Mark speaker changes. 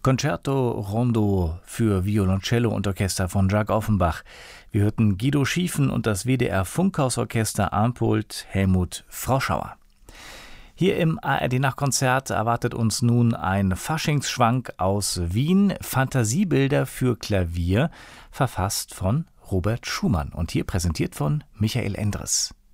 Speaker 1: Concerto Rondo für Violoncello und Orchester von Jacques Offenbach. Wir hörten Guido Schiefen und das WDR Funkhausorchester Armpult Helmut Froschauer. Hier im ARD-Nachtkonzert erwartet uns nun ein Faschingsschwank aus Wien, Fantasiebilder für Klavier, verfasst von Robert Schumann und hier präsentiert von Michael Endres.